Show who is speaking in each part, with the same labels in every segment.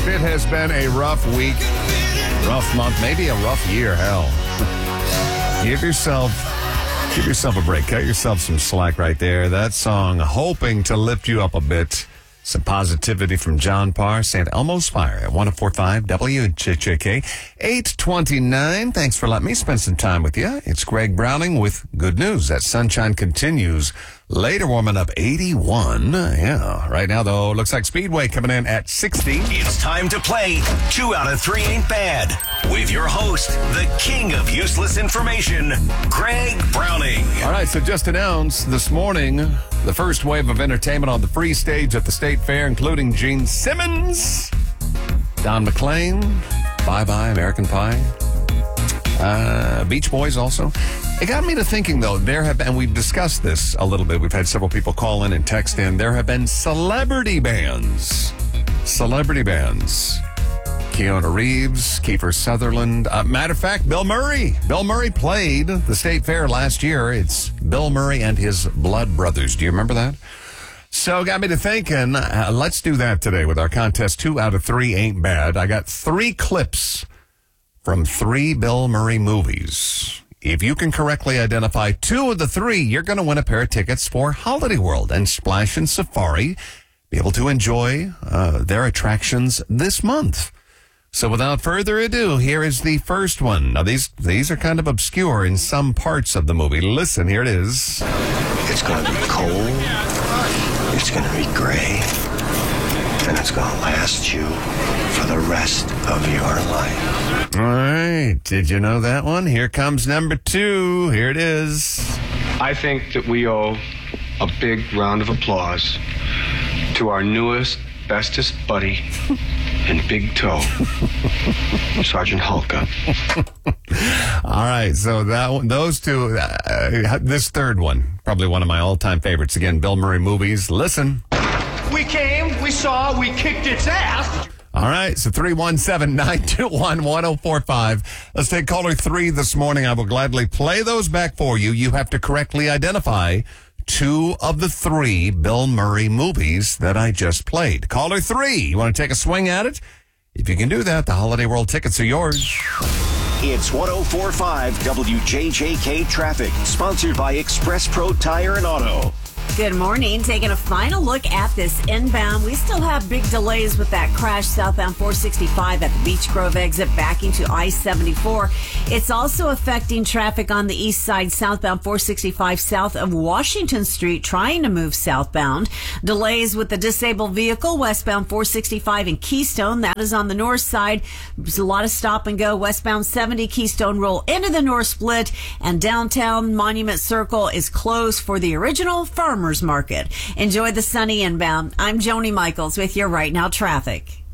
Speaker 1: It has been a rough week, rough month, maybe a rough year, hell. Give yourself a break. Cut yourself some slack right there. That song, hoping to lift you up a bit. Some positivity from John Parr, St. Elmo's Fire at 104.5 WJJK, 8:29. Thanks for letting me spend some time with you. It's Greg Browning with good news. That sunshine continues. Later warming up 81. Yeah. Right now, though, looks like Speedway coming in at 60.
Speaker 2: It's time to play 2 out of 3 Ain't Bad with your host, the king of useless information, Greg Browning.
Speaker 1: All right, so just announced this morning the first wave of entertainment on the free stage at the State Fair, including Gene Simmons, Don McLean, Bye Bye American Pie, Beach Boys also. It got me to thinking, though, there have been, and we've discussed this a little bit, we've had several people call in and text in, there have been celebrity bands. Keanu Reeves, Kiefer Sutherland. Matter of fact, Bill Murray. Bill Murray played the State Fair last year. It's Bill Murray and his Blood Brothers. Do you remember that? So it got me to thinking, let's do that today with our contest. 2 out of 3 Ain't Bad. I got 3 clips from 3 Bill Murray movies. If you can correctly identify 2 of the 3, you're going to win a pair of tickets for Holiday World and Splash and Safari. Be able to enjoy their attractions this month. So without further ado, here is the first one. Now, these are kind of obscure in some parts of the movie. Listen, here it is.
Speaker 3: It's going to be cold. It's going to be gray. And it's going to last you for the rest of your life.
Speaker 1: All right. Did you know that one? Here comes number 2. Here it is.
Speaker 4: I think that we owe a big round of applause to our newest, bestest buddy and big toe, Sergeant Hulka.
Speaker 1: All right, so that one, those 2, this third one, probably one of my all-time favorites. Again, Bill Murray movies. Listen.
Speaker 5: We came, we saw, we kicked its ass.
Speaker 1: All right, so 317-921-1045. Let's take caller 3 this morning. I will gladly play those back for you. You have to correctly identify 2 of the 3 Bill Murray movies that I just played. Caller 3, you want to take a swing at it? If you can do that, the Holiday World tickets are yours.
Speaker 2: It's 104.5 WJJK Traffic, sponsored by Express Pro Tire and Auto.
Speaker 6: Good morning. Taking a final look at this inbound. We still have big delays with that crash southbound 465 at the Beech Grove exit backing to I-74. It's also affecting traffic on the east side southbound 465 south of Washington Street trying to move southbound. Delays with the disabled vehicle westbound 465 in Keystone. That is on the north side. There's a lot of stop and go. Westbound 70 Keystone roll into the north split, and downtown Monument Circle is closed for the original Farmers Market. Enjoy the sunny inbound. I'm Joni Michaels with your Right Now traffic.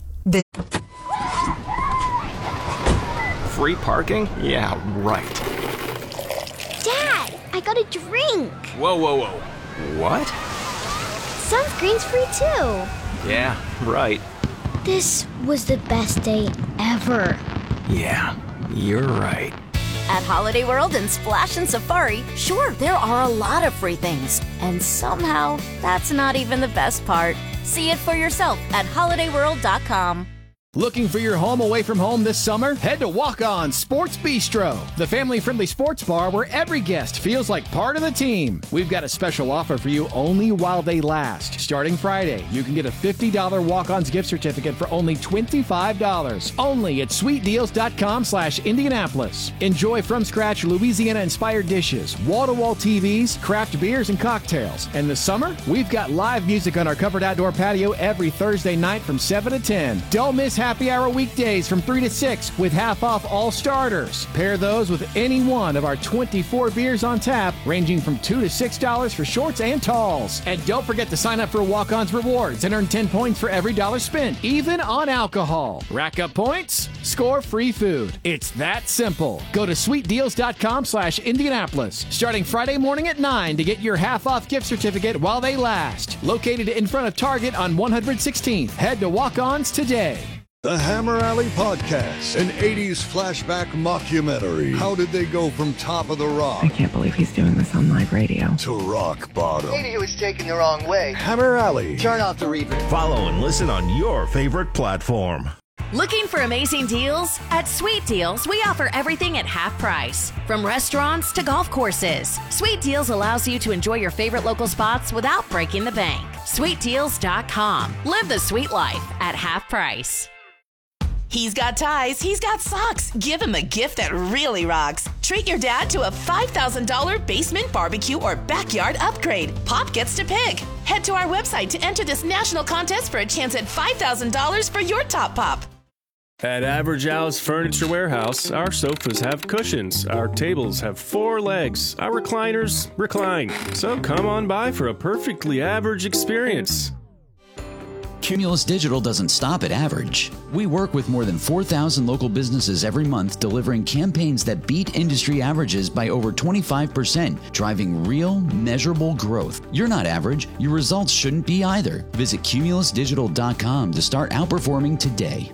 Speaker 7: Free parking? Yeah, right.
Speaker 8: Dad, I got a drink.
Speaker 7: Whoa. What?
Speaker 8: Sunscreen's free too.
Speaker 7: Yeah, right.
Speaker 8: This was the best day ever.
Speaker 7: Yeah, you're right.
Speaker 9: At Holiday World and Splash and Safari, sure, there are a lot of free things. And somehow, that's not even the best part. See it for yourself at holidayworld.com.
Speaker 10: Looking for your home away from home this summer? Head to Walk On Sports Bistro, the family-friendly sports bar where every guest feels like part of the team. We've got a special offer for you only while they last. Starting Friday, you can get a $50 Walk-On's gift certificate for only $25. Only at sweetdeals.com/Indianapolis. Enjoy from-scratch Louisiana-inspired dishes, wall-to-wall TVs, craft beers, and cocktails. And this summer, we've got live music on our covered outdoor patio every Thursday night from 7 to 10. Don't miss happy hour weekdays from 3 to 6 with half off all starters. Pair those with any one of our 24 beers on tap, ranging from $2 to $6 for shorts and talls. And don't forget to sign up for Walk-On's Rewards and earn 10 points for every dollar spent, even on alcohol. Rack up points, score free food. It's that simple. Go to sweetdeals.com/Indianapolis, starting Friday morning at 9 to get your half off gift certificate while they last. Located in front of Target on 116th. Head to Walk-On's today.
Speaker 11: The Hammer Alley Podcast, an 80s flashback mockumentary. How did they go from top of the rock?
Speaker 12: I can't believe he's doing this on live radio.
Speaker 11: To rock bottom.
Speaker 13: Maybe he was taken the wrong way.
Speaker 11: Hammer Alley.
Speaker 13: Turn off the reverb.
Speaker 14: Follow and listen on your favorite platform.
Speaker 9: Looking for amazing deals? At Sweet Deals, we offer everything at half price. From restaurants to golf courses, Sweet Deals allows you to enjoy your favorite local spots without breaking the bank. SweetDeals.com. Live the sweet life at half price.
Speaker 15: He's got ties, he's got socks. Give him a gift that really rocks. Treat your dad to a $5,000 basement barbecue or backyard upgrade. Pop gets to pick. Head to our website to enter this national contest for a chance at $5,000 for your top pop.
Speaker 16: At Average Al's Furniture Warehouse, our sofas have cushions, our tables have 4 legs, our recliners recline. So come on by for a perfectly average experience.
Speaker 17: Cumulus Digital doesn't stop at average. We work with more than 4,000 local businesses every month, delivering campaigns that beat industry averages by over 25%, driving real, measurable growth. You're not average. Your results shouldn't be either. Visit cumulusdigital.com to start outperforming today.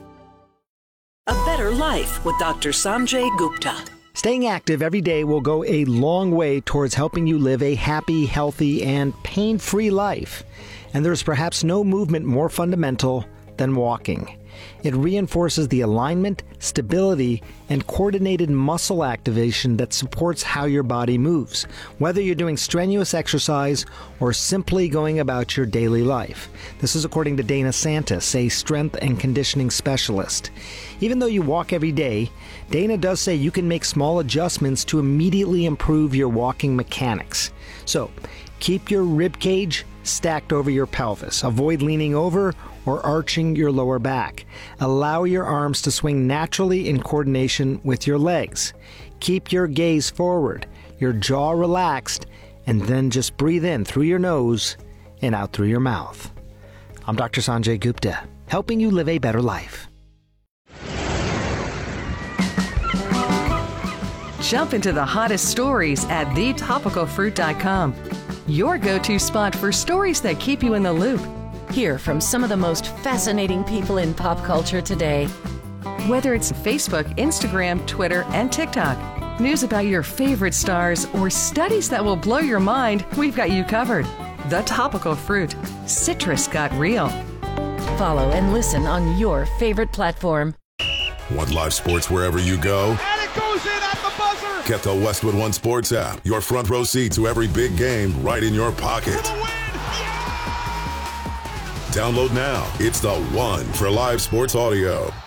Speaker 18: A better life with Dr. Sanjay Gupta.
Speaker 19: Staying active every day will go a long way towards helping you live a happy, healthy, and pain-free life. And there's perhaps no movement more fundamental than walking. It reinforces the alignment, stability, and coordinated muscle activation that supports how your body moves, whether you're doing strenuous exercise or simply going about your daily life. This is according to Dana Santis, a strength and conditioning specialist. Even though you walk every day, Dana does say you can make small adjustments to immediately improve your walking mechanics. So, keep your rib cage stacked over your pelvis. Avoid leaning over or arching your lower back. Allow your arms to swing naturally in coordination with your legs. Keep your gaze forward, your jaw relaxed, and then just breathe in through your nose and out through your mouth. I'm Dr. Sanjay Gupta, helping you live a better life.
Speaker 20: Jump into the hottest stories at thetopicalfruit.com. Your go-to spot for stories that keep you in the loop. Hear from some of the most fascinating people in pop culture today. Whether it's Facebook, Instagram, Twitter, and TikTok, news about your favorite stars, or studies that will blow your mind, we've got you covered. The Topical Fruit. Citrus got real. Follow and listen on your favorite platform.
Speaker 21: Want live sports wherever you go?
Speaker 5: And it goes in at the buzzer!
Speaker 21: Get the Westwood One Sports app. Your front row seat to every big game right in your pocket. Download now. It's the one for live sports audio.